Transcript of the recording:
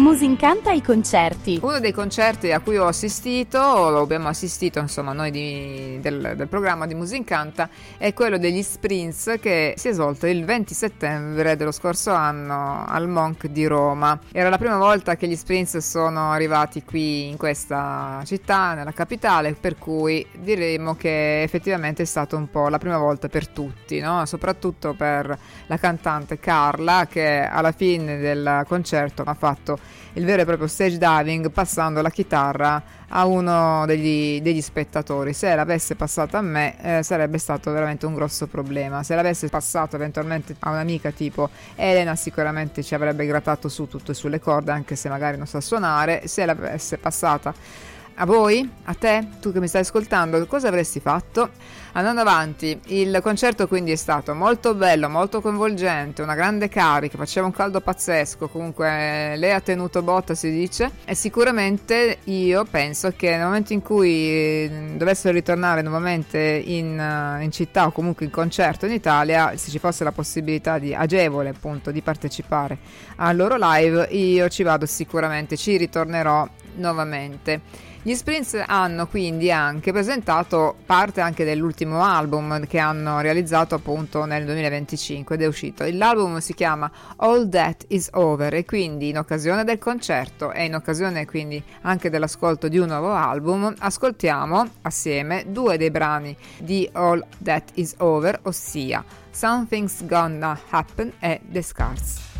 Musincanta ai concerti. Uno dei concerti a cui ho assistito, o abbiamo assistito insomma noi del programma di Musincanta, è quello degli Sprints, che si è svolto il 20 settembre dello scorso anno al Monk di Roma. Era la prima volta che gli Sprints sono arrivati qui in questa città, nella capitale, per cui diremo che effettivamente è stato un po' la prima volta per tutti, no? Soprattutto per la cantante Carla, che alla fine del concerto ha fatto il vero e proprio stage diving, passando la chitarra a uno degli spettatori. Se l'avesse passata a me sarebbe stato veramente un grosso problema. Se l'avesse passato eventualmente a un'amica tipo Elena, sicuramente ci avrebbe grattato su tutto e sulle corde, anche se magari non sa suonare. Se l'avesse passata a voi, a te, tu che mi stai ascoltando, cosa avresti fatto? Andando avanti, il concerto quindi è stato molto bello, molto coinvolgente, una grande carica, faceva un caldo pazzesco, comunque lei ha tenuto botta, si dice, e sicuramente io penso che nel momento in cui dovessero ritornare nuovamente in città o comunque in concerto in Italia, se ci fosse la possibilità agevole appunto di partecipare al loro live, io ci vado sicuramente, ci ritornerò nuovamente. Gli Sprints hanno quindi anche presentato parte anche dell'ultimo album che hanno realizzato appunto nel 2025 ed è uscito. L'album si chiama All That Is Over e quindi in occasione del concerto e in occasione quindi anche dell'ascolto di un nuovo album ascoltiamo assieme due dei brani di All That Is Over, ossia Something's Gonna Happen e The Scars.